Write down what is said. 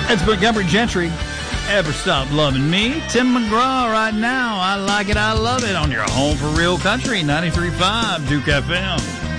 It's Montgomery Gentry. Ever Stop Loving Me? Tim McGraw right now. I like it, I love it on your home for real country, 93.5 Duke FM.